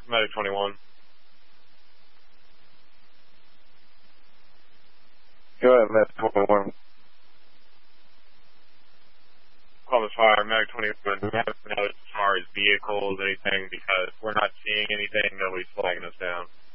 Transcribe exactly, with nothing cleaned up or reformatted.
Medic twenty-one. Go ahead, Medic twenty-one. Columbus Fire, Medic twenty-one. We haven't noticed as far as vehicles, anything, because we're not seeing anything. Nobody's flagging us down.